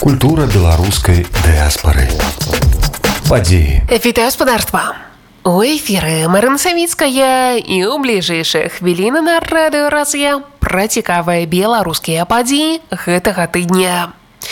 Культура беларускай дыаспары. Падзеі. Вітаю спадарства! У эфіры Марына Савіцкая і ў бліжэйшыя хвіліны на радыё Раз'я пра цікавыя беларускія падзеі гэтага тыдня.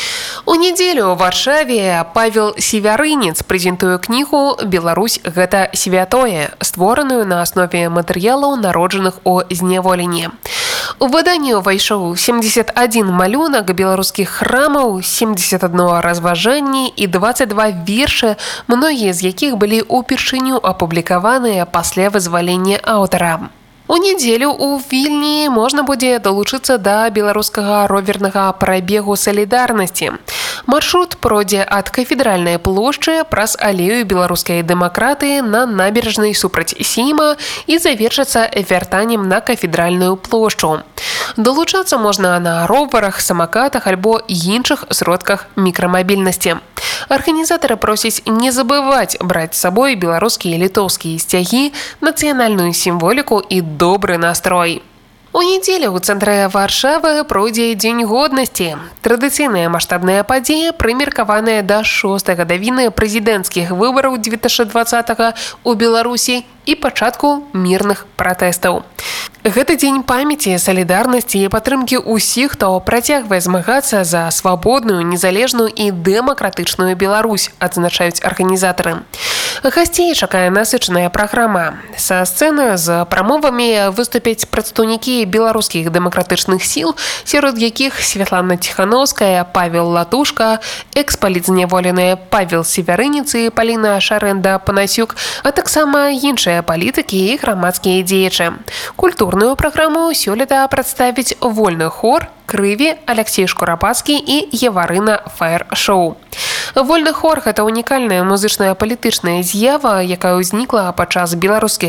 У нядзелю ў Варшаве Павел Севярынец прэзентуе кнігу «Беларусь – гэта святое», створаную на аснове матэрыялаў, народжаных у зняволенні. У выданні ўвайшоў 71 малюнак беларускіх храмаў, 71 разважанні і 22 вершы, многія з якіх былі ўпершыню апублікаваныя пасля вызвалення аўтара. У нядзелю ў Вільні можна будзе далучыцца да беларускага ровернага прабегу салідарнасці. Маршрут пройдзе ад кафедральнай плошчы праз алею беларускай дэмакратыі на набережнай супраць Сейма і завершыцца вяртаннем на кафедральную плошчу. Далучацца можна на роварах, самакатах альбо іншых сродках мікрамабільнасці. Арганізатары просяць не забываць браць з сабой беларускія і літоўскія сцягі, нацыянальную сімволіку і добры настрой. У нядзелю ў цэнтры Варшавы пройдзе Дзень годнасці. Традыцыйная маштабная падзея, прымеркаваная да 6-й гадавіны прэзідэнцкіх выбараў 2020 у Беларусі і пачатку мірных пратэстаў. Гэта дзень памяці, салідарнасці і падтрымкі ўсіх, хто працягвае змагацца за свабодную, незалежную і дэмакратычную Беларусь, адзначаюць арганізатары. Гасцей чакае насычаная праграма. Са сцэны з прамовамі выступяць прадстаўнікі беларускіх дэмакратычных сіл, сярод якіх Святлана Ціхановская, Павел Латушка, экс-палітзняволеныя Павел Севярынец і Паліна Шарэнда-Панасюк, а таксама іншыя палітыкі і грамадскія дзеячы. Культурную праграму сёлета прадставіць вольны хор «Крыві», Алексей Шкурапацкі і Еварына Фаер-шоу. Вольны хор – гэта унікальная музычная палітычная з'ява, якая ўзнікла падчас беларускіх